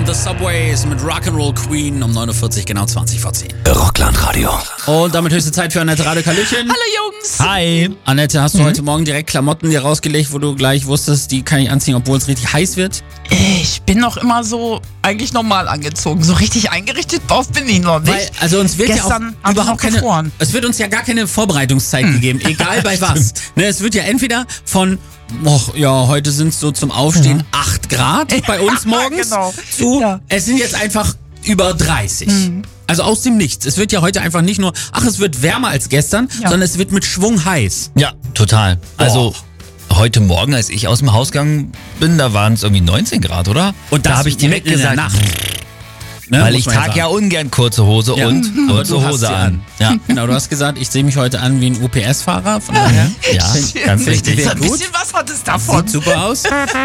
The Subways mit Rock'n'Roll Queen um 49, genau 20 vor 10. Rockland-Radio. Und damit höchste Zeit für Annette Radekallöchen. Hallo Jungs. Hi. Annette, hast du heute Morgen direkt Klamotten dir rausgelegt, wo du gleich wusstest, die kann ich anziehen, obwohl es richtig heiß wird? Ich bin noch immer so eigentlich normal angezogen. So richtig eingerichtet drauf bin ich noch nicht. Weil, also uns wird Gestern ja auch überhaupt keine, gefroren. es wird uns ja gar keine Vorbereitungszeit gegeben, egal bei was. Ne, es wird ja entweder von, heute sind es so zum Aufstehen 8 Grad bei uns morgens, genau. zu, Ja. es sind jetzt einfach über 30. Also aus dem Nichts. Es wird ja heute einfach nicht nur, es wird wärmer als gestern, Ja. sondern es wird mit Schwung heiß. Ja, total. Also heute Morgen, als ich aus dem Haus gegangen bin, da waren es irgendwie 19 Grad, oder? Und da habe ich direkt mitten in der gesagt, Nacht. Ne, weil muss ich man trage ja sagen. ungern kurze Hose Ja. und Aber kurze du hast Hose sie an. Ja. Genau, du hast gesagt, ich sehe mich heute an wie ein UPS-Fahrer. Von daher. Ja, ganz richtig. So ein bisschen was hat es davon. Sieht super aus.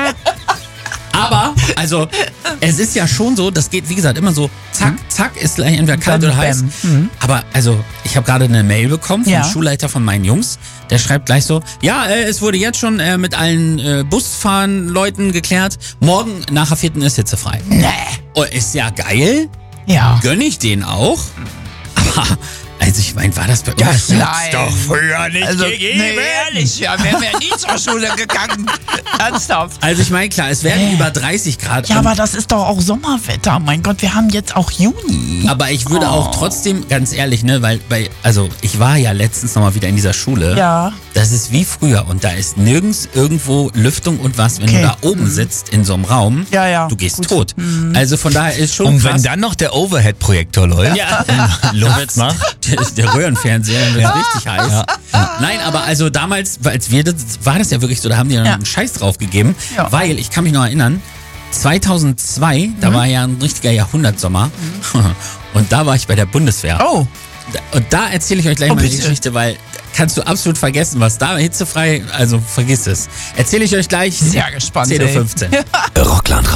Aber, also, es ist ja schon so, das geht, wie gesagt, immer so, zack, zack, ist gleich entweder kalt Bam, oder heiß. bam. Aber, also, ich habe gerade eine Mail bekommen vom Ja. Schulleiter von meinen Jungs. Der schreibt gleich so, es wurde jetzt schon mit allen Busfahren-Leuten geklärt. Morgen nach der 4. ist hitzefrei. Nee. Oh, ist ja geil. Ja. Gönn ich denen auch. Aber, also ich meine, war das bei uns? Nein. Doch früher nicht Also, gegeben. nee, ehrlich, ja, wären wir nie zur Schule gegangen. Ernsthaft. Also ich meine, klar, es werden über 30 Grad. Ja, und- aber das ist doch auch Sommerwetter. Mein Gott, wir haben jetzt auch Juni. Aber ich würde auch trotzdem, ganz ehrlich, ne, also ich war ja letztens nochmal wieder in dieser Schule. Ja. Das ist wie früher und da ist nirgends irgendwo Lüftung und was, wenn Okay. du da oben sitzt in so einem Raum, Ja, ja. du gehst Gut. tot. Also von daher ist schon Und krass. wenn dann noch der Overhead-Projektor läuft, Ja. Luft macht. Der Röhrenfernseher, dann wird richtig heiß. Nein, aber also damals, als wir das, war das ja wirklich so, da haben die dann Ja. einen Scheiß drauf gegeben, Ja. weil, ich kann mich noch erinnern, 2002, da war ja ein richtiger Jahrhundertsommer und da war ich bei der Bundeswehr. Oh, Und da erzähle ich euch gleich mal die bitte. Geschichte, weil kannst du absolut vergessen, was da hitzefrei, also vergiss es. Erzähle ich euch gleich. sehr gespannt. 10:15 Uhr. ey. Rockland